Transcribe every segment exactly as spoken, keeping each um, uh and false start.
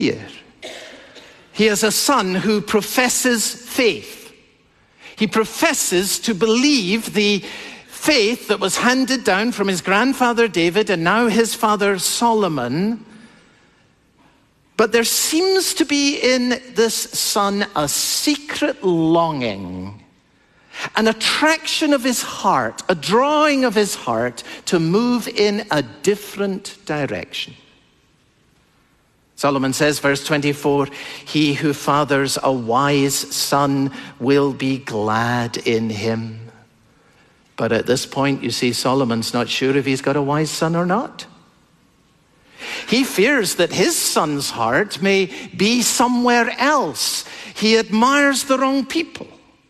here. He has a son who professes faith. He professes to believe the faith that was handed down from his grandfather David and now his father Solomon. But there seems to be in this son a secret longing, an attraction of his heart, a drawing of his heart to move in a different direction. Solomon says, verse twenty-four, he who fathers a wise son will be glad in him. But at this point, you see, Solomon's not sure if he's got a wise son or not. He fears that his son's heart may be somewhere else. He admires the wrong people.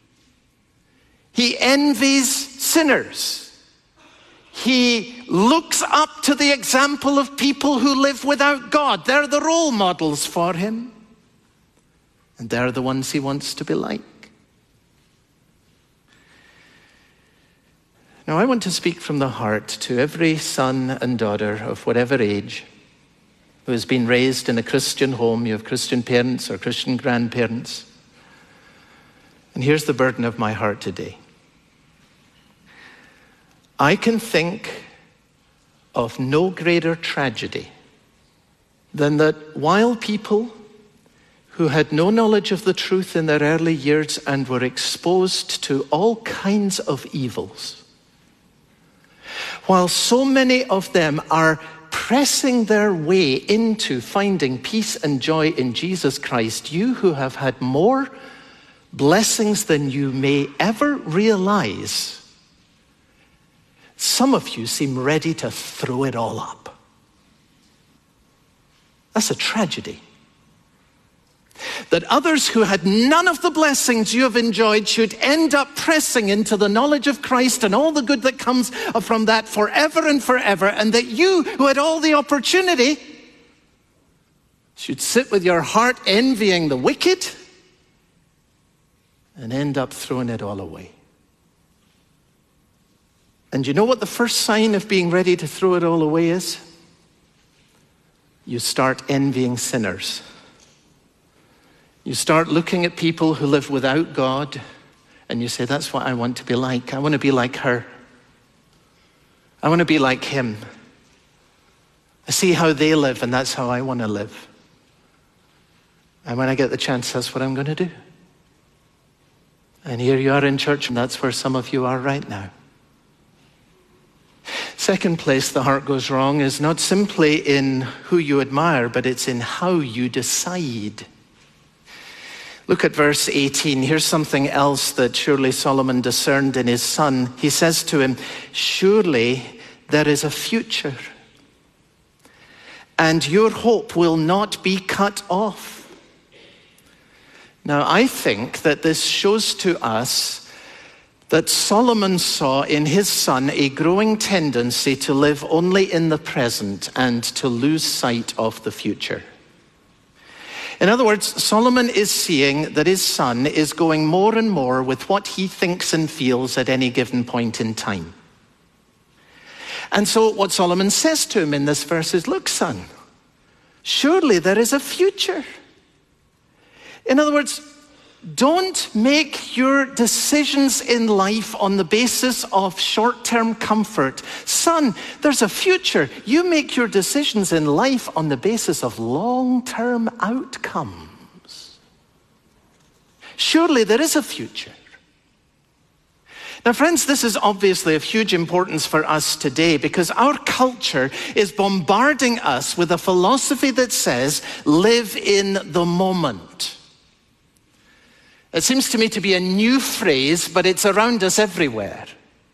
He envies sinners. He looks up to the example of people who live without God. They're the role models for him. And they're the ones he wants to be like. Now, I want to speak from the heart to every son and daughter of whatever age who has been raised in a Christian home. You have Christian parents or Christian grandparents. And here's the burden of my heart today. I can think of no greater tragedy than that while people who had no knowledge of the truth in their early years and were exposed to all kinds of evils, while so many of them are pressing their way into finding peace and joy in Jesus Christ, you who have had more blessings than you may ever realize, some of you seem ready to throw it all up. That's a tragedy. That others who had none of the blessings you have enjoyed should end up pressing into the knowledge of Christ and all the good that comes from that forever and forever, and that you who had all the opportunity should sit with your heart envying the wicked and end up throwing it all away. And you know what the first sign of being ready to throw it all away is? You start envying sinners. You start looking at people who live without God, and you say, that's what I want to be like. I want to be like her. I want to be like him. I see how they live, and that's how I want to live. And when I get the chance, that's what I'm going to do. And here you are in church, and that's where some of you are right now. Second place the heart goes wrong is not simply in who you admire, but it's in how you decide. Look at verse eighteen. Here's something else that surely Solomon discerned in his son. He says to him, surely there is a future, and your hope will not be cut off. Now, I think that this shows to us that Solomon saw in his son a growing tendency to live only in the present and to lose sight of the future. In other words, Solomon is seeing that his son is going more and more with what he thinks and feels at any given point in time. And so what Solomon says to him in this verse is, look, son, surely there is a future. In other words, don't make your decisions in life on the basis of short-term comfort. Son, there's a future. You make your decisions in life on the basis of long-term outcomes. Surely there is a future. Now, friends, this is obviously of huge importance for us today because our culture is bombarding us with a philosophy that says, live in the moment. It seems to me to be a new phrase, but it's around us everywhere.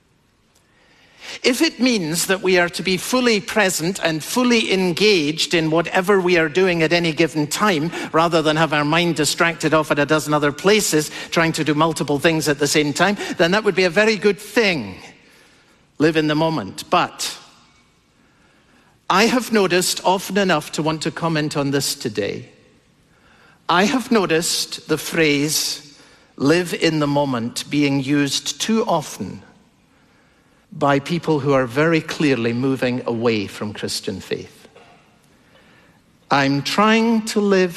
If it means that we are to be fully present and fully engaged in whatever we are doing at any given time, rather than have our mind distracted off at a dozen other places, trying to do multiple things at the same time, then that would be a very good thing. Live in the moment. But I have noticed often enough to want to comment on this today. I have noticed the phrase, live in the moment, being used too often by people who are very clearly moving away from Christian faith. I'm trying to live